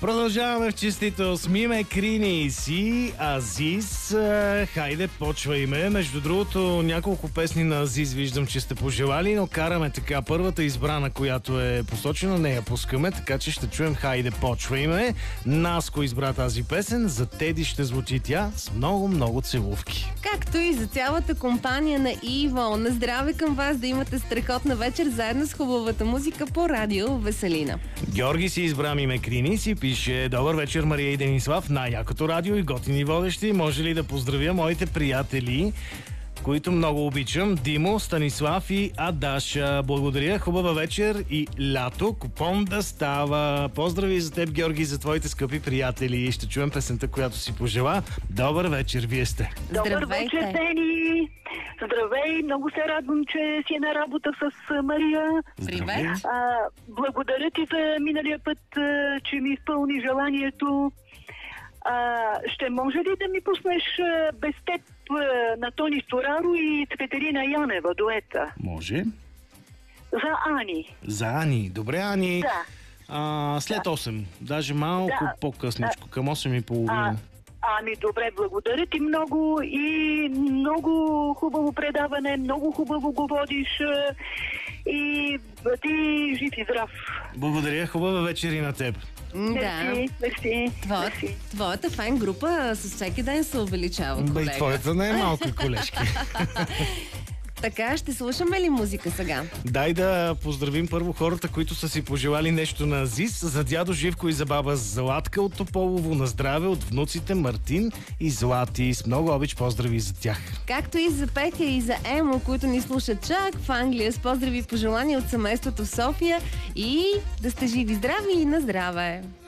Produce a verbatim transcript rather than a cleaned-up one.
Продължаваме в честитост. Миме Крини си Азис. Хайде, почвайме. Между другото, няколко песни на Азис виждам, че сте пожелали, но караме така. Първата избрана, която е посочена, не я пускаме, така че ще чуем Хайде, почвайме. Наско избра тази песен. За Теди ще звучи тя с много-много целувки. Както и за цялата компания на Иво. На здраве към вас, да имате страхотна вечер заедно с хубавата музика по радио Веселина. Георги си избра Миме Крини си, пише: добър вечер, Мария и Денислав, най-якото радио и готини водещи. Може ли да поздравя моите приятели, които много обичам? Димо, Станислав и Адаша. Благодаря, хубава вечер и лято. Купон да става. Поздрави за теб, Георги, за твоите скъпи приятели. Ще чуем песента, която си пожела. Добър вечер, вие сте. Добър вечер, Дени. Здравей, много се радвам, че си е на работа с Мария. Привет. А, благодаря ти за миналия път, че ми изпълни желанието. А, ще може ли да ми пуснеш без теб на Тони Стораро и Цветелина Янева дуета? Може. За Ани. За Ани. Добре, Ани. Да. А, след осем. Даже малко Да. по-късничко. Към осем и половина. Ами добре, благодаря ти много и много хубаво предаване, много хубаво го водиш и ти жив и здрав. Благодаря, хубава вечер и на теб. Да. Мерси, мерси, Твоя, мерси. твоята фен група с всеки ден се увеличава, Бе, колега. твоята не е малко, колежки. Така, ще слушаме ли музика сега? Дай да поздравим първо хората, които са си пожелали нещо на Азис. За дядо Живко и за баба Златка от Тополово, на здраве от внуците Мартин и Злати. С много обич поздрави за тях. Както и за Петя и за Емо, които ни слушат чак в Англия. С поздрави и пожелания от семейството в София и да сте живи, здрави и на здраве!